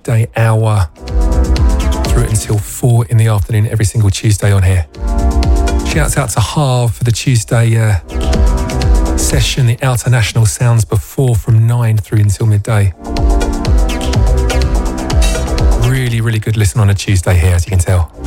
Tuesday hour through until 4 in the afternoon every single Tuesday on here. Shouts out to Harv for the Tuesday session, the Outer National Sounds before from 9 through until midday. Really, really good listen on a Tuesday here, as you can tell.